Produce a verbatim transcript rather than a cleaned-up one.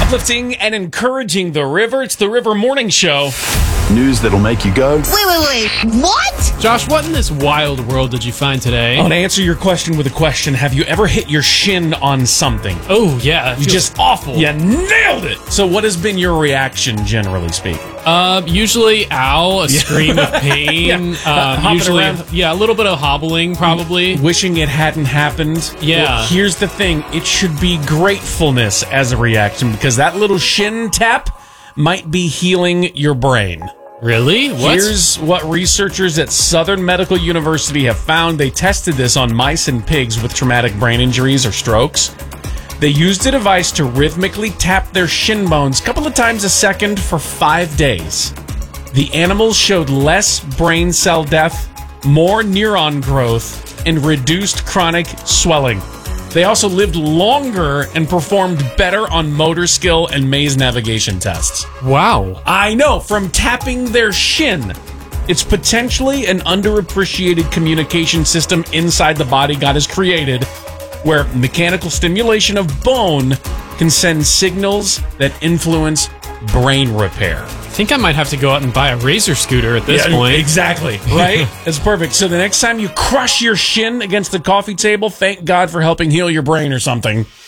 Uplifting and encouraging the river. It's the River Morning Show. News that'll make you go, Wait, wait, wait. What? Josh, what in this wild world did you find today? I want to answer your question with a question. Have you ever hit your shin on something? Oh, yeah. It You feels just awful. You nailed it. So what has been your reaction, generally speaking? Uh, usually, ow, a scream of pain. Yeah. uh, Hopping usually, around. yeah, a little bit of hobbling, probably. Wishing it hadn't happened? Yeah. Well, here's the thing. It should be gratefulness as a reaction, because that little shin tap might be healing your brain. Really? What? Here's what researchers at Southern Medical University have found. They tested this on mice and pigs with traumatic brain injuries or strokes. They used a device to rhythmically tap their shin bones a couple of times a second for five days. The animals showed less brain cell death, more neuron growth, and reduced chronic swelling. They also lived longer and performed better on motor skill and maze navigation tests. Wow. I know, from tapping their shin. It's potentially an underappreciated communication system inside the body God has created, where mechanical stimulation of bone can send signals that influence brain repair. I think I might have to go out and buy a Razor scooter at this Yeah, point. Exactly, right? That's perfect. So the next time you crush your shin against the coffee table, thank God for helping heal your brain or something.